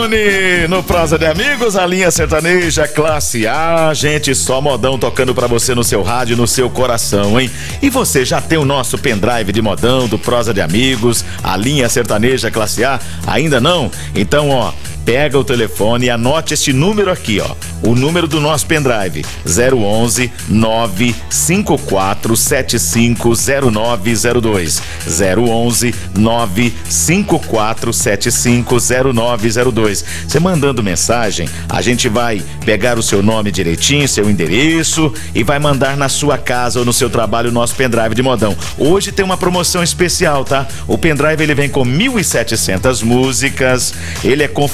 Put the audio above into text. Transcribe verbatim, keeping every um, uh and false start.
telefone no Prosa de Amigos, a linha sertaneja classe A, gente, só modão tocando pra você no seu rádio, no seu coração, hein? E você já tem o nosso pendrive de modão do Prosa de Amigos, a linha sertaneja classe A? Ainda não? Então, ó, pega o telefone e anote este número aqui, ó. O número do nosso pendrive, zero onze, nove cinco quatro sete cinco zero nove zero dois. zero onze, nove cinco quatro sete cinco zero nove zero dois. Você mandando mensagem, a gente vai pegar o seu nome direitinho, seu endereço e vai mandar na sua casa ou no seu trabalho o nosso pendrive de modão. Hoje tem uma promoção especial, tá? O pendrive ele vem com mil e setecentas músicas, ele é com